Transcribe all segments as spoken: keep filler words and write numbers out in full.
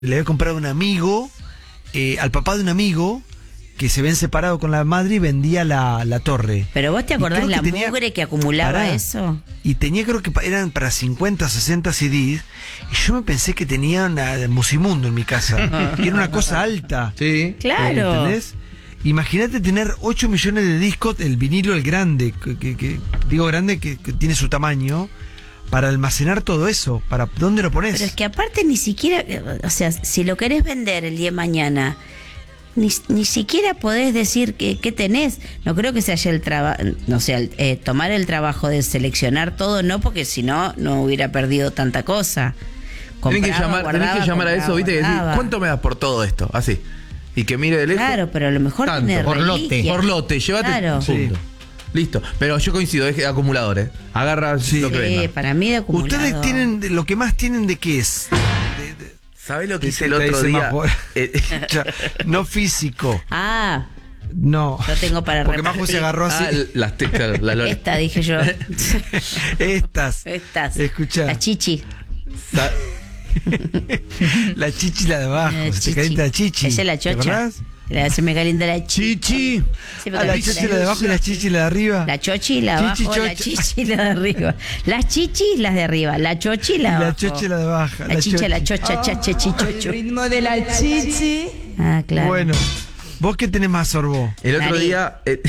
Le había comprado a un amigo, eh, al papá de un amigo, que se habían separado con la madre y vendía la, la torre. Pero vos te acordás la tenía, mugre que acumulaba pará, eso. Y tenía, creo que eran para cincuenta, sesenta C Ds. Y yo me pensé que tenía una Musimundo en mi casa. Y era una cosa alta. Sí. Claro. ¿Entendés? Imagínate tener ocho millones de discos, el vinilo, el grande, que, que, que digo grande, que, que tiene su tamaño, para almacenar todo eso. Para ¿dónde lo pones? Pero es que aparte ni siquiera, o sea, si lo querés vender el día de mañana, ni, ni siquiera podés decir que, qué tenés. No creo que se haya el trabajo, no sé, eh, tomar el trabajo de seleccionar todo, no, porque si no, no hubiera perdido tanta cosa. Tenés que Compraba, llamar, guardaba, tenés que llamar a compraba, eso, viste, y decir, guardaba. ¿cuánto me das por todo esto? Así. Y que mire de lejos. Claro, pero a lo mejor Tanto, tiene por lote. reliquias. Por lote, llévate. Claro. Punto. Sí. Listo. Pero yo coincido, es acumulador, ¿eh? Agarra Sí. lo que Sí, venga. para mí de acumulador. Ustedes tienen, lo que más tienen de qué es. De, de, ¿Sabés lo que de- hice el de- otro de- día? Majo- Eh, Ya, no físico. Ah, No. yo tengo para Porque repartir. Majo se agarró así. ah, las te- claro, la lora. Esta, dije yo. Estas. Estas. Escuchá. La chichi. Sa- La chichi, la de abajo. La Se te chichi. calienta la chichi. Esa es la ¿Te chocha. acordás? La, se me calienta la chichi. Chichi. Se me Ah, la calienta chichi, la de abajo y la chichi, la de arriba. La chochi, la Chichi, abajo, la chocha. chichi, la de arriba. Las chichis, las de arriba. La chochi, la Y de la abajo. chocha, la de abajo. La chicha, la chocha, cha, cha, chi, chocho. ritmo de la chichi. Ah, claro. Bueno, ¿vos qué tenés más, Sorbo? El otro Nariz. día. eh,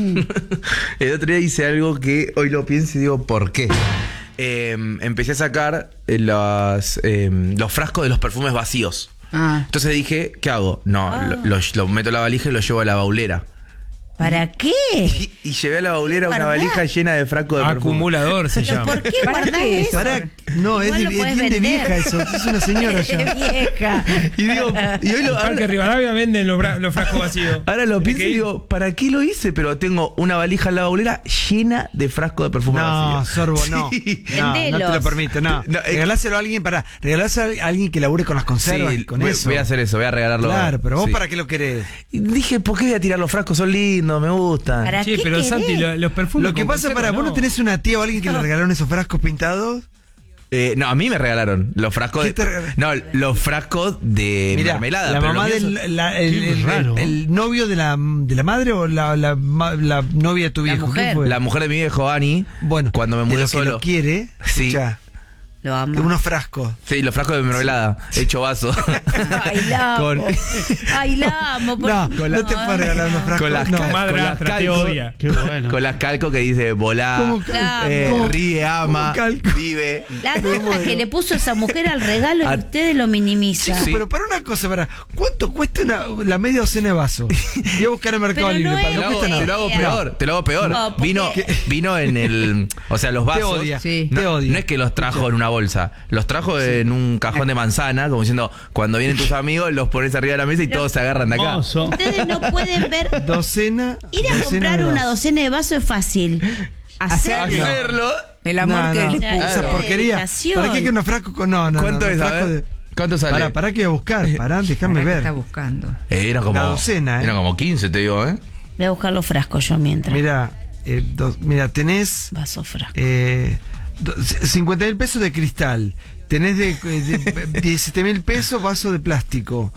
el otro día hice algo que hoy lo pienso y digo, ¿por qué? Eh, empecé a sacar eh, los, eh, los frascos de los perfumes vacíos. Ah. Entonces dije, ¿qué hago? No, lo, lo- lo meto a la valija y lo llevo a la baulera. ¿Para qué? Y, y llevé a la baulera una ¿Verdad? valija llena de frascos de perfume. Acumulador se ¿Pero llama. por qué ¿Para guardás qué? eso? Pará, no, es, Igual de, lo es podés bien de vender. vieja eso. Es una señora De ya. vieja. Y digo, y hoy lo, Parque ahora, Rivadavia venden los, bra- los frascos vacíos. ahora lo pienso y ¿Qué? digo, ¿para qué lo hice? Pero tengo una valija en la baulera llena de frascos de perfume No, vacíos. Sorbo, no. Sí. No, no te Vendelos. lo permito, no. No, eh, Regaláselo a alguien para. Regaláselo a alguien que labure con las conservas. Sí, y con voy, eso. voy a hacer eso, voy a regalarlo. Claro, pero vos Sí. para qué lo querés. Y dije, ¿por qué voy a tirar los frascos? Son lindos, me gustan. ¿Para Sí, qué pero querés? Santi, lo- los perfumes. Lo que con pasa, conserva, para vos no tenés una tía o alguien que le regalaron esos frascos pintados. Eh, no, a mí me regalaron los frascos ¿Qué de. te regalaron? No, los frascos de Mirá, mermelada. la pero mamá los míos del son- la- el, Qué el- raro. el- el novio de la, de la madre o la, la, ma- la novia de tu La viejo. ¿Quién mujer. fue? La mujer de mi viejo, Ani. Bueno, cuando me de mudé lo que solo. lo quiere, Sí. escuchá, Lo amo. unos frascos. Sí, los frascos de mermelada, hecho vaso. Ay, la amo. Con- Ay, la amo. por- No, no te puedo regalar unos frascos. Con las no. cal- Madrastra, con las te calco- odia. Qué bueno. Con las calcos que dice volá, ¿Cómo cal- eh, cómo- ríe, ama, cómo calco? vive. La data que le puso esa mujer al regalo y A- ustedes lo minimizan. Sí. Pero para una cosa, para ¿cuánto cuesta una, la media docena de vasos? Voy a buscar en Mercado Pero Libre. no para- es- Te lo, no hago, cuesta te lo nada. hago peor, te lo hago peor. No, porque- vino, vino en el. O sea, los vasos. odia, Sí. No, te odia. no es que los trajo en una bolsa, los trajo en un cajón de manzana, como diciendo, cuando vienen tus amigos, los pones arriba de la mesa y todos se agarran de acá. Hermoso. Ustedes no pueden ver. Docena. Ir a docena comprar de una vasos. docena de vasos es fácil. Hacerlo. Hacerlo. El amor No, que no. le Claro. puso. Esa porquería. Dedicación. ¿Para qué que unos frascos con.? No, no. ¿Cuánto no, es? unos A frascos ver. de- ¿Cuánto sale? Pará, pará que voy a buscar. Pará, déjame Para que ver. está buscando. Eh, eran como. Una docena, ¿eh? Eran como quince, te digo, ¿eh? Voy a buscar los frascos yo mientras. Mira, eh, dos- mira, tenés Vaso frasco. eh, do- cincuenta mil pesos de cristal. Tenés de, de diecisiete mil pesos vaso de plástico.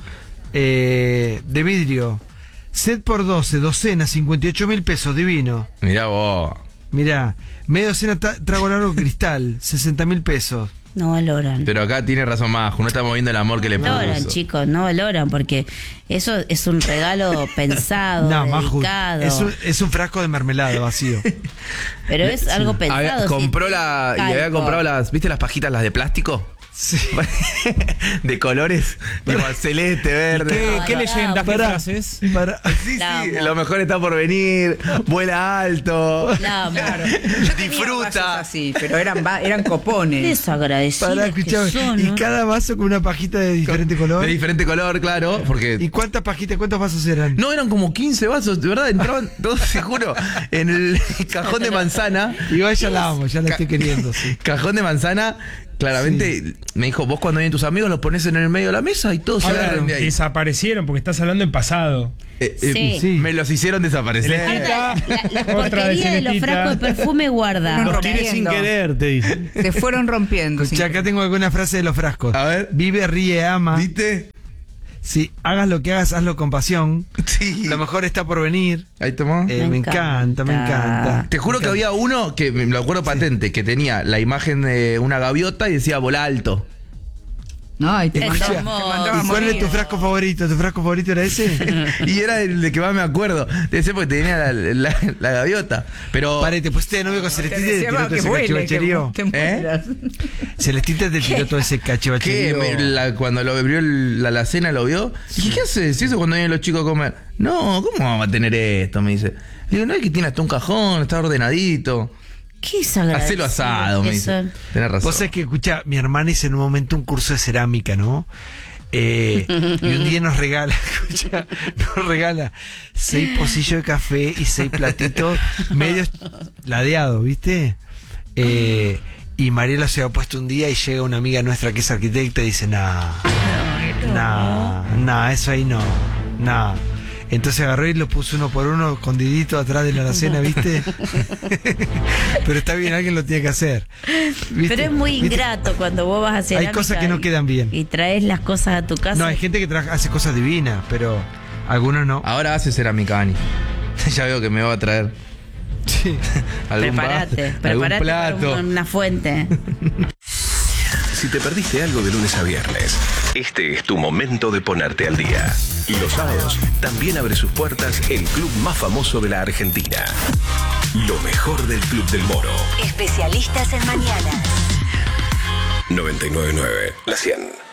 Eh, de vidrio. Set por doce, docena, cincuenta y ocho mil pesos, divino. Mirá vos. Mirá, media docena ta- trago largo cristal, sesenta mil pesos. No valoran. Pero acá tiene razón Majo, no estamos viendo el amor que le No puso. valoran, chicos, no valoran porque eso es un regalo pensado, No, Maju, dedicado. es un, es un frasco de mermelada vacío. Pero es algo pensado. Había- si compró tiene la. Y había calco. comprado las. ¿Viste las pajitas, las de plástico? Sí. De colores. Tipo celeste, verde. ¿Qué, No, qué no, leyendas, qué pará. frases? Para, Sí, La sí, amo. lo mejor está por venir. Vuela alto. La amo. Claro. Yo tenía vasos Disfruta. así, pero eran, va- eran copones. Desagradecidos para que escuchar. son, Y ¿no? cada vaso con una pajita de diferente color. De diferente color, claro. Porque. ¿Y cuántas pajitas, cuántos vasos eran? No, eran como quince vasos, de verdad, entraban todos, se juro, en el cajón de manzana. Igual ya la amo, ya la estoy queriendo, sí. Cajón de manzana claramente me dijo, vos cuando vienen tus amigos los pones en el medio de la mesa y todos se Ahora, agarran de ahí. desaparecieron porque estás hablando en pasado. Eh, eh, Sí. Sí. Me los hicieron desaparecer. Celestita. La, la Otra de porquería de los Celestita. frascos de perfume guarda. Los Tires sin querer, te dicen. Se fueron rompiendo. Escuchá, acá tengo alguna frase de los frascos. A ver. Vive, ríe, ama. ¿Viste? Si hagas lo que hagas, hazlo con pasión. Sí. Lo mejor está por venir. Ahí tomó. Eh, me, Me encanta, me encanta. encanta. Te juro Me que encanta. había uno que me lo acuerdo patente, que tenía la imagen de una gaviota y decía vola alto. No, y te Es mandaba, te hermoso. mandaba a ¿Y cuál morir. es tu frasco favorito? ¿Tu frasco favorito era ese? Y era el de que más me acuerdo. Debe ser porque tenía la, la- la gaviota. Pero. Pare, te pusiste de novio con Te Celestita y te decía, tiró "Va, todo que ese vuele, que cachivacherío. te ¿Eh? mueras". Celestita te tiró todo ese ¿Qué? cachivacherío. Me- la- cuando lo abrió el- la, la cena lo vio. Dije, ¿qué haces? ¿Y eso cuando vienen los chicos a comer? No, ¿cómo vamos a tener esto? Me dice. Digo, no es que tiene hasta un cajón, está ordenadito. ¿Qué es agradecido? Hacelo asado, me Eso. dice. Tenés razón. Vos sabés que, escucha, mi hermana hizo en un momento un curso de cerámica, ¿no? Eh, y un día nos regala, escucha, nos regala seis pocillos de café y seis platitos medios ladeados, ¿viste? Eh, y Mariela se había puesto un día y llega una amiga nuestra que es arquitecta y dice, nah, nah, nah, eso ahí no, nah. Entonces agarró y lo puso uno por uno escondidito atrás de la alacena, ¿viste? Pero está bien, alguien lo tiene que hacer. ¿viste? Pero es muy ¿Viste? ingrato cuando vos vas a hacer. Hay cosas que no quedan bien. Y traes las cosas a tu casa. No, hay gente que trabaja- hace cosas divinas, pero algunos no. Ahora hace cerámica, Ani. Ya veo que me va a traer Sí. algún Prepárate, vaso, prepárate algún para plato. un- una fuente. Si te perdiste algo de lunes a viernes, este es tu momento de ponerte al día. Y los sábados también abre sus puertas el club más famoso de la Argentina. Lo mejor del Club del Moro. Especialistas en mañana. noventa y nueve punto nueve, La cien.